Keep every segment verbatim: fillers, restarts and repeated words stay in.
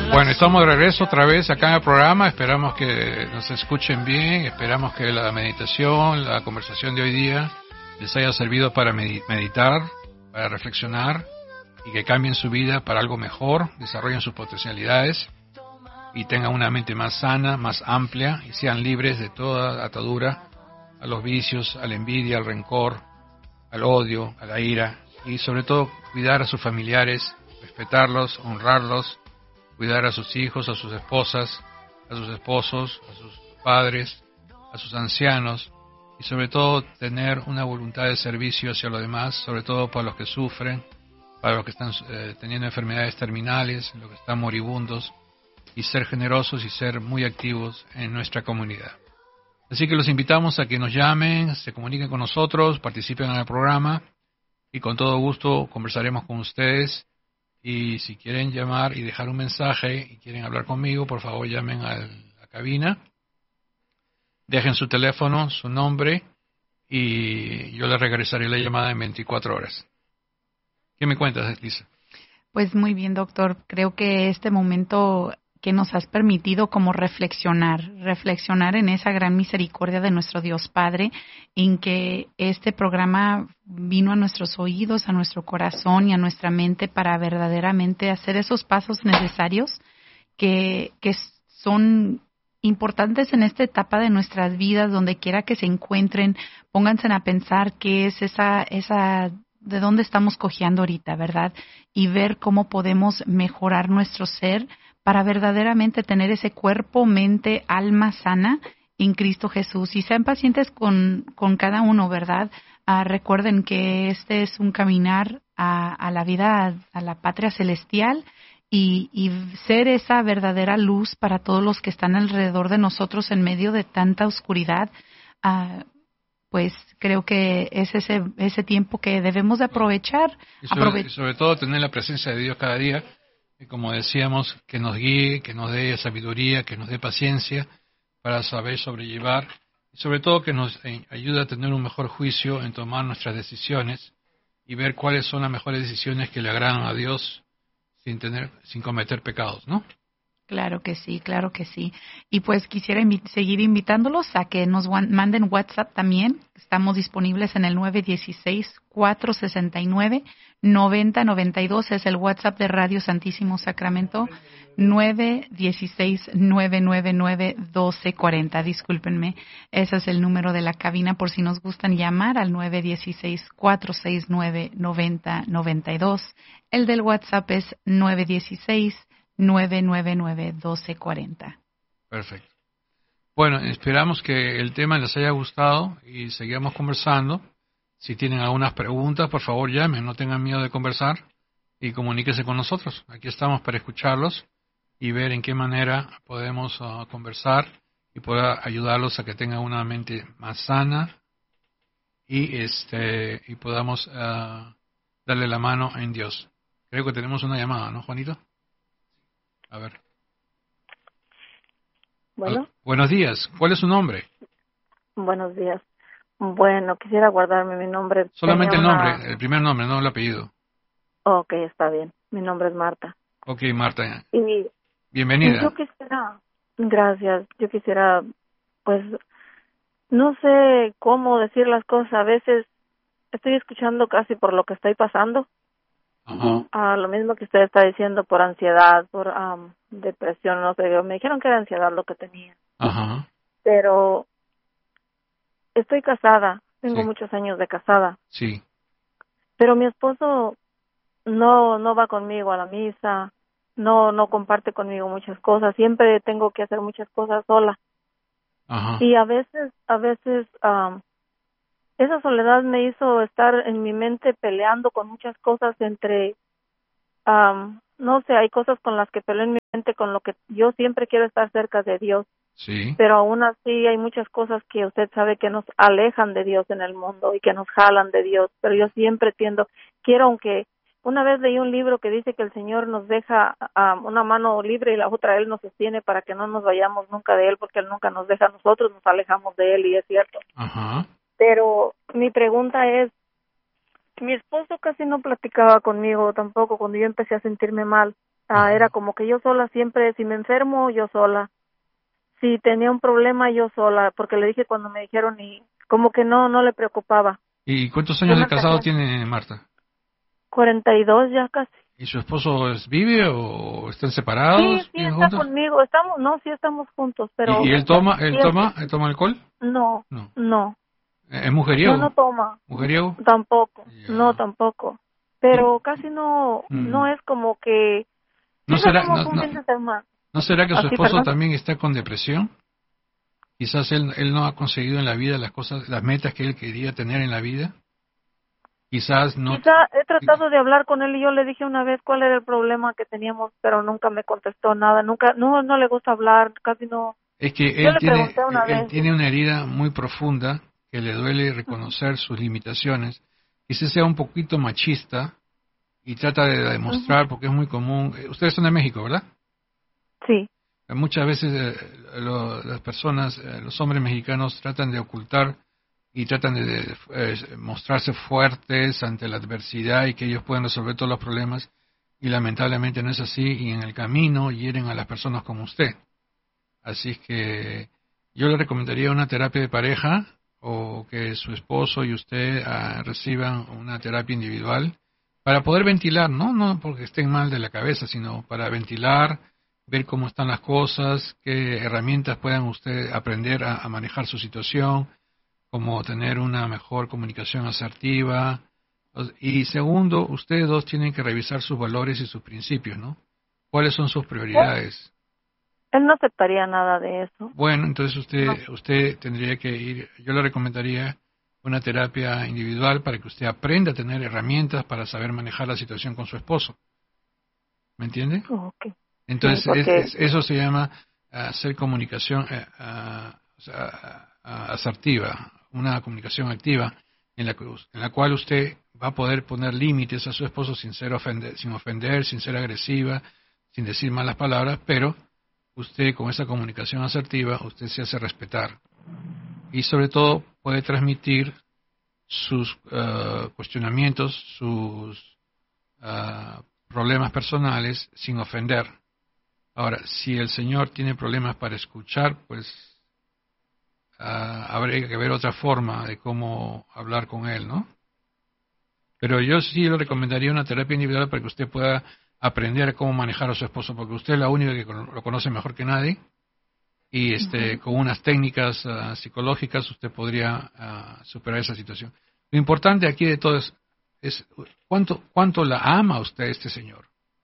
Bueno, estamos de regreso otra vez acá en el programa. Esperamos que nos escuchen bien. Esperamos que la meditación, la conversación de hoy día les haya servido para meditar, para reflexionar y que cambien su vida para algo mejor, desarrollen sus potencialidades y tengan una mente más sana, más amplia y sean libres de toda atadura a los vicios, a la envidia, al rencor, al odio, a la ira y sobre todo cuidar a sus familiares, respetarlos, honrarlos, cuidar a sus hijos, a sus esposas, a sus esposos, a sus padres, a sus ancianos y sobre todo tener una voluntad de servicio hacia los demás, sobre todo para los que sufren, para los que están eh, teniendo enfermedades terminales, los que están moribundos, y ser generosos y ser muy activos en nuestra comunidad. Así que los invitamos a que nos llamen, se comuniquen con nosotros, participen en el programa y con todo gusto conversaremos con ustedes. Y si quieren llamar y dejar un mensaje y quieren hablar conmigo, por favor llamen a la cabina, dejen su teléfono, su nombre y yo les regresaré la llamada en veinticuatro horas. ¿Qué me cuentas, Lisa? Pues muy bien, doctor. Creo que este momento que nos has permitido como reflexionar, reflexionar en esa gran misericordia de nuestro Dios Padre, en que este programa vino a nuestros oídos, a nuestro corazón y a nuestra mente para verdaderamente hacer esos pasos necesarios que, que son importantes en esta etapa de nuestras vidas, donde quiera que se encuentren, pónganse a pensar qué es esa, esa de dónde estamos cojeando ahorita, ¿verdad? Y ver cómo podemos mejorar nuestro ser para verdaderamente tener ese cuerpo, mente, alma sana en Cristo Jesús. Y sean pacientes con, con cada uno, ¿verdad? Uh, recuerden que este es un caminar a, a la vida, a la patria celestial y, y ser esa verdadera luz para todos los que están alrededor de nosotros en medio de tanta oscuridad. Uh, pues creo que es ese ese tiempo que debemos de aprovechar. Y sobre, Aprove- y sobre todo tener la presencia de Dios cada día, y como decíamos, que nos guíe, que nos dé sabiduría, que nos dé paciencia para saber sobrellevar, y sobre todo que nos ayude a tener un mejor juicio en tomar nuestras decisiones y ver cuáles son las mejores decisiones que le agradan a Dios sin tener, sin cometer pecados, ¿no? Claro que sí, claro que sí. Y pues quisiera invi- seguir invitándolos a que nos wa- manden WhatsApp también. Estamos disponibles en el nueve uno seis, cuatro seis nueve, nueve cero nueve dos. Es el WhatsApp de Radio Santísimo Sacramento. nueve uno seis, nueve nueve nueve, uno dos cuatro cero. Discúlpenme. Ese es el número de la cabina por si nos gustan llamar al nueve uno seis, cuatro seis nueve, nueve cero nueve dos. El del WhatsApp es nueve uno seis, nueve nueve nueve, uno dos cuatro cero. Perfecto. Bueno, esperamos que el tema les haya gustado y seguimos conversando. Si tienen algunas preguntas, por favor llamen, no tengan miedo de conversar y comuníquese con nosotros. Aquí estamos para escucharlos y ver en qué manera podemos uh, conversar y poder ayudarlos a que tengan una mente más sana y este y podamos uh, darle la mano en Dios. Creo que tenemos una llamada, ¿no, Juanito? A ver. Bueno. Buenos días. ¿Cuál es su nombre? Buenos días. Bueno, quisiera guardarme mi nombre. Solamente el una... nombre, el primer nombre, no el apellido. Ok, está bien. Mi nombre es Marta. Ok, Marta. Y bienvenida. Yo quisiera, gracias, yo quisiera, pues, no sé cómo decir las cosas. A veces estoy escuchando casi por lo que estoy pasando. Ajá. Ah, lo mismo que usted está diciendo, por ansiedad, por um, depresión, no sé. Me dijeron que era ansiedad lo que tenía. Ajá. Pero estoy casada, tengo sí. muchos años de casada. Sí. Pero mi esposo no no va conmigo a la misa, no no comparte conmigo muchas cosas. Siempre tengo que hacer muchas cosas sola. Ajá. Y a veces, a veces, um, esa soledad me hizo estar en mi mente peleando con muchas cosas entre, um, no sé, hay cosas con las que peleo en mi mente, con lo que yo siempre quiero estar cerca de Dios. Sí. Pero aún así hay muchas cosas que usted sabe que nos alejan de Dios en el mundo y que nos jalan de Dios. Pero yo siempre tiendo, quiero, aunque una vez leí un libro que dice que el Señor nos deja um, una mano libre y la otra Él nos sostiene para que no nos vayamos nunca de Él, porque Él nunca nos deja, nosotros nos alejamos de Él, y es cierto. Ajá. Pero mi pregunta es, mi esposo casi no platicaba conmigo tampoco cuando yo empecé a sentirme mal. Ah, era como que yo sola siempre, si me enfermo, yo sola. Si tenía un problema, yo sola, porque le dije cuando me dijeron y como que no, no le preocupaba. ¿Y cuántos Yo años me de casado casé tiene Marta? cuarenta y dos ya casi. ¿Y su esposo es, vive o están Sí, separados? sí ¿Viven está juntos? conmigo, estamos, no, sí estamos juntos, pero ¿Y, y él toma, él siempre, toma, él toma alcohol? no, No. no, Eh, ¿Es no, no mujeriego? toma, ¿Mujeriego? tampoco, no, Ya. tampoco, Y- pero casi no, mm, no es como que, sí ¿No será, salimos no, un no, fin de semana, ¿no será que su así, esposo perdón. también está con depresión? Quizás él, él no ha conseguido en la vida las cosas, las metas que él quería tener en la vida. Quizás no. Quizá he tratado de hablar con él y yo le dije una vez cuál era el problema que teníamos, pero nunca me contestó nada, nunca, no, no le gusta hablar, casi no. Es que Yo él le tiene, pregunté una él vez. tiene una herida muy profunda que le duele reconocer sus limitaciones. Quizás sea un poquito machista y trata de Ujú. demostrar, porque es muy común. eh, Ustedes son de México, ¿verdad? Sí. Eh, Muchas veces eh, lo- las personas, eh, los hombres mexicanos tratan de ocultar y tratan de, de, eh, mostrarse fuertes ante la adversidad y que ellos pueden resolver todos los problemas y lamentablemente no es así y en el camino hieren a las personas como usted. Así es que yo le recomendaría una terapia de pareja o que su esposo y usted ah, reciban una terapia individual para poder ventilar, ¿no? No porque estén mal de la cabeza, sino para ventilar, ver cómo están las cosas, qué herramientas puedan usted aprender a, a manejar su situación, como tener una mejor comunicación asertiva. Y segundo, ustedes dos tienen que revisar sus valores y sus principios, ¿no? ¿Cuáles son sus prioridades? Él no aceptaría nada de eso. Bueno, entonces No. usted usted tendría que ir, yo le recomendaría una terapia individual para que usted aprenda a tener herramientas para saber manejar la situación con su esposo. ¿Me entiende? Okay. Sí, Entonces es- porque es- eso se llama ah, hacer comunicación eh, ah, o sea, ah, asertiva, una comunicación activa en la, que us- en la cual usted va a poder poner límites a su esposo sin ser ofender, sin ofender, sin ser agresiva, sin decir malas palabras, pero usted con esa comunicación asertiva, usted se hace respetar y sobre todo puede transmitir sus eh, cuestionamientos, sus ah, problemas personales sin ofender. Ahora, si el Señor tiene problemas para escuchar, pues ah, habría que ver otra forma de cómo hablar con Él, ¿no? Pero yo sí le recomendaría una terapia individual para que usted pueda aprender cómo manejar a su esposo, porque usted es la única que cono- lo conoce mejor que nadie y este, ujú. con unas técnicas ah, psicológicas usted podría ah, superar esa situación. Lo importante aquí de todo es, es cuánto, cuánto la ama usted este señor.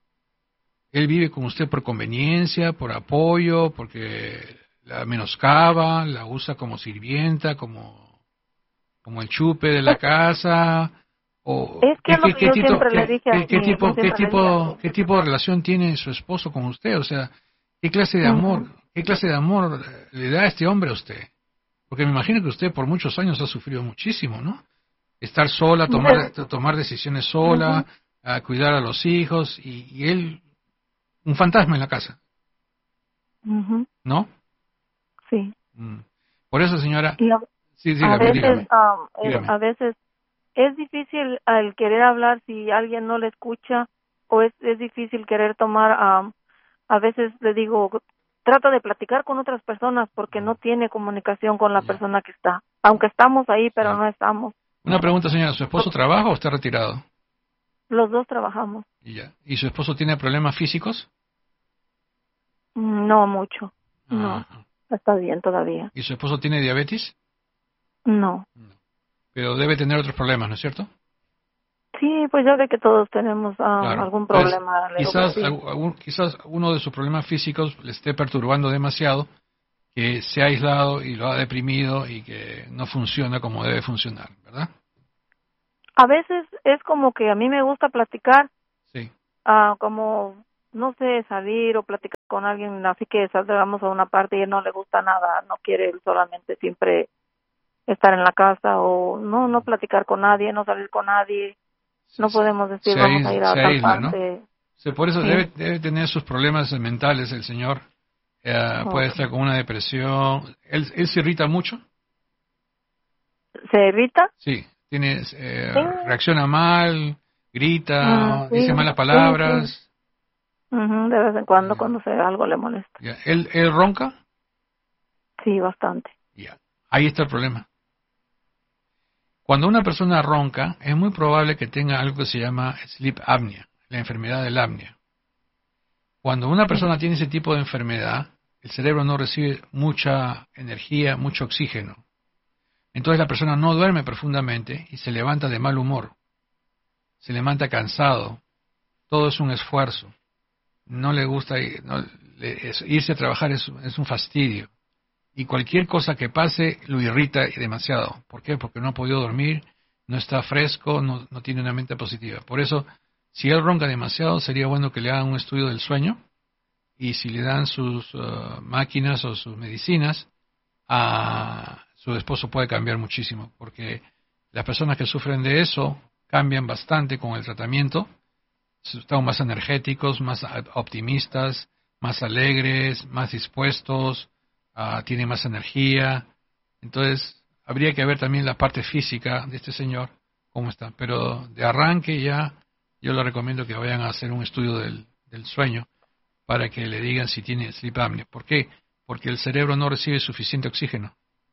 Él vive con usted por conveniencia, por apoyo, porque la menoscaba, la usa como sirvienta, como, como el chupe de la Es, casa, o es que qué, es lo qué, que qué, yo tito- siempre le qué- dije qué- así, qué yo tipo, qué siempre le dije tipo, así. qué tipo de relación tiene su esposo con usted, o sea, qué clase de amor, Ujú. qué clase de amor le da a este hombre a usted, porque me imagino que usted por muchos años ha sufrido muchísimo, ¿no? Estar sola, tomar, Bueno, tomar decisiones ujú, sola, a cuidar a los hijos y, y él un fantasma en la casa, ujú, ¿no? sí. Mm. Por eso, señora, Y a, sí, a dígame, veces, dígame, am, eh, dígame. a veces es difícil el querer hablar si alguien no le escucha o es, es difícil querer tomar, am, a veces le digo, trata de platicar con otras personas porque no tiene comunicación con la Ya, persona que está, aunque estamos ahí, pero sí. no estamos. Una pregunta, señora, ¿su esposo trabaja o está retirado? Los dos trabajamos. Y ya. ¿Y su esposo tiene problemas físicos? Mm, No mucho, no, Ajá. está bien todavía. ¿Y su esposo tiene diabetes? No. No. Pero debe tener otros problemas, ¿no es cierto? Sí, pues ya ve que todos tenemos am, Claro. algún Entonces, problema, le digo, pues quizás, sí. algu- algún- quizás uno de sus problemas físicos le esté perturbando demasiado, que se ha aislado y lo ha deprimido y que no funciona como debe funcionar, ¿verdad? A veces es como que a mí me gusta platicar, Sí. ah, como, no sé, salir o platicar con alguien, así que salgamos a una parte y a él no le gusta nada, no quiere él solamente siempre estar en la casa o no, no platicar con nadie, no salir con nadie, Se, no se, podemos decir se vamos a aísla, ir a se tal aísla, ¿no? parte. Sí, por eso Sí, debe, debe tener sus problemas mentales el señor. Eh, puede estar okay. con una depresión. ¿Él, él se irrita mucho? ¿Se irrita? Sí. Tiene, eh, Sí, reacciona mal, mm, grita, dice sí, malas sí, sí. palabras. Uh-huh, de vez en cuando, uh-huh. cuando se algo le molesta. Yeah. ¿Él, ¿Él ronca? Sí, bastante. Ya, yeah. Ahí está el problema. Cuando una persona ronca, es muy probable que tenga algo que se llama sleep apnea, la enfermedad del apnea. Cuando una persona tiene ese tipo de enfermedad, el cerebro no recibe mucha energía, mucho oxígeno. Entonces la persona no duerme profundamente y se levanta de mal humor. Se levanta cansado. Todo es un esfuerzo. No le gusta ir, no, le, es, irse a trabajar, es, es un fastidio. Y cualquier cosa que pase lo irrita demasiado. ¿Por qué? Porque no ha podido dormir, no está fresco, no, no tiene una mente positiva. Por eso, si él ronca demasiado, sería bueno que le hagan un estudio del sueño. Y si le dan sus uh, máquinas o sus medicinas, a su esposo puede cambiar muchísimo. Porque las personas que sufren de eso cambian bastante con el tratamiento. Están más energéticos, más optimistas, más alegres, más dispuestos. Uh, tiene más energía. Entonces, habría que ver también la parte física de este señor, cómo está. Pero de arranque ya, yo le recomiendo que vayan a hacer un estudio del, del sueño para que le digan si tiene sleep apnea. ¿Por qué? Porque el cerebro no recibe suficiente oxígeno.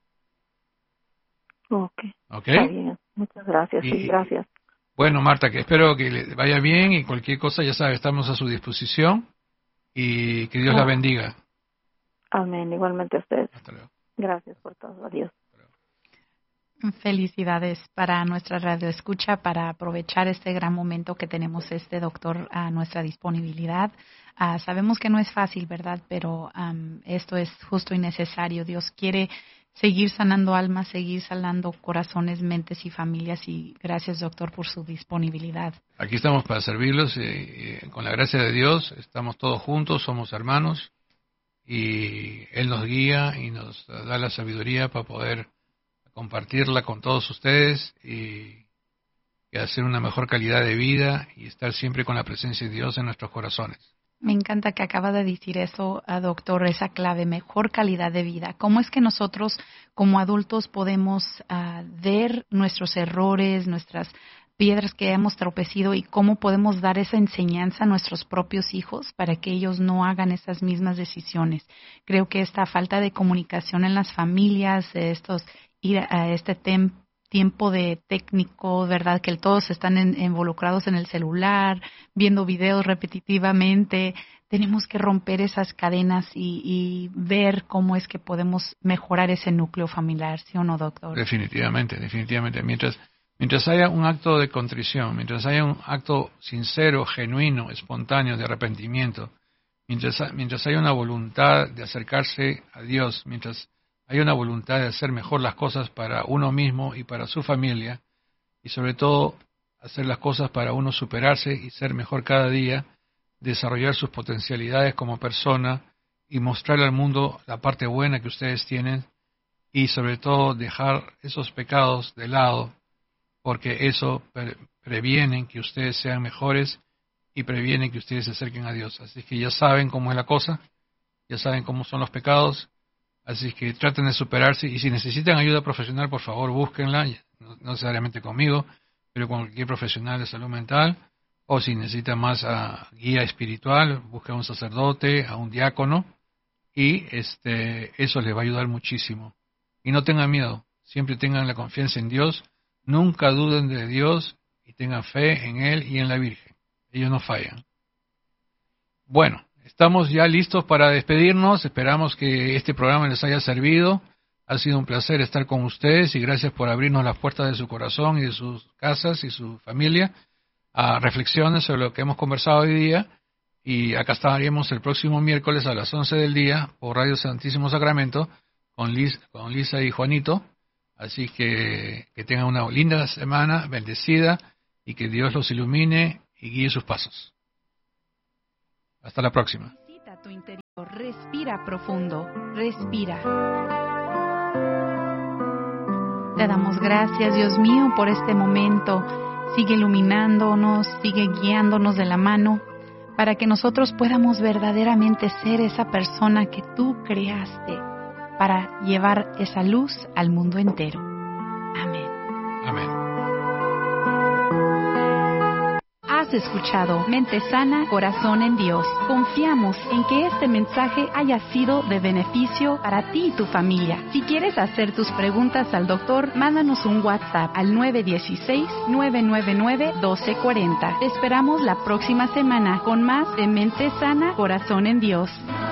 Ok. ¿Ok? Está bien. Muchas gracias. Y, sí, gracias. Bueno, Marta, que espero que le vaya bien y cualquier cosa, ya sabe, estamos a su disposición y que Dios ah. la bendiga. Amén, igualmente a ustedes. Hasta luego. Gracias por todo, adiós. Felicidades para nuestra radio escucha, para aprovechar este gran momento que tenemos este doctor a nuestra disponibilidad. Uh, sabemos que no es fácil, ¿verdad? Pero um, esto es justo y necesario. Dios quiere seguir sanando almas, seguir sanando corazones, mentes y familias, y gracias, doctor, por su disponibilidad. Aquí estamos para servirlos, y, y con la gracia de Dios estamos todos juntos, somos hermanos. Y Él nos guía y nos da la sabiduría para poder compartirla con todos ustedes y, y hacer una mejor calidad de vida y estar siempre con la presencia de Dios en nuestros corazones. Me encanta que acaba de decir eso, doctor, esa clave, mejor calidad de vida. ¿Cómo es que nosotros como adultos podemos uh, ver nuestros errores, nuestras piedras que hemos tropecido y cómo podemos dar esa enseñanza a nuestros propios hijos para que ellos no hagan esas mismas decisiones? Creo que esta falta de comunicación en las familias, estos ir a este tem- tiempo de técnico, ¿verdad? Que todos están en, involucrados en el celular, viendo videos repetitivamente. Tenemos que romper esas cadenas y, y ver cómo es que podemos mejorar ese núcleo familiar, ¿sí o no, doctor? Definitivamente, definitivamente. Mientras Mientras haya un acto de contrición, mientras haya un acto sincero, genuino, espontáneo de arrepentimiento, mientras, mientras haya una voluntad de acercarse a Dios, mientras haya una voluntad de hacer mejor las cosas para uno mismo y para su familia, y sobre todo hacer las cosas para uno superarse y ser mejor cada día, desarrollar sus potencialidades como persona y mostrarle al mundo la parte buena que ustedes tienen y sobre todo dejar esos pecados de lado, porque eso pre- previene que ustedes sean mejores y previene que ustedes se acerquen a Dios. Así que ya saben cómo es la cosa, ya saben cómo son los pecados, así que traten de superarse y si necesitan ayuda profesional, por favor, búsquenla, no, no necesariamente conmigo, pero con cualquier profesional de salud mental, o si necesitan más uh, guía espiritual, busquen a un sacerdote, a un diácono, y este eso les va a ayudar muchísimo. Y no tengan miedo, siempre tengan la confianza en Dios. Nunca duden de Dios y tengan fe en Él y en la Virgen. Ellos no fallan. Bueno, estamos ya listos para despedirnos. Esperamos que este programa les haya servido. Ha sido un placer estar con ustedes y gracias por abrirnos las puertas de su corazón y de sus casas y su familia a reflexiones sobre lo que hemos conversado hoy día. Y acá estaremos el próximo miércoles a las once del día por Radio Santísimo Sacramento con, Liz, con Lisa y Juanito. Así que que tengan una linda semana, bendecida, y que Dios los ilumine y guíe sus pasos. Hasta la próxima. Visita tu interior, respira profundo, respira. Te damos gracias, Dios mío, por este momento. Sigue iluminándonos, sigue guiándonos de la mano, para que nosotros podamos verdaderamente ser esa persona que tú creaste, para llevar esa luz al mundo entero. Amén. Amén. Has Has escuchado Mente Sana, Corazón en Dios. Confiamos en que este mensaje haya sido de beneficio para ti y tu familia. Si quieres hacer tus preguntas al doctor, mándanos un WhatsApp al nueve uno seis, nueve nueve nueve, uno dos cuatro cero. Te esperamos la próxima semana con más de Mente Sana, Corazón en Dios.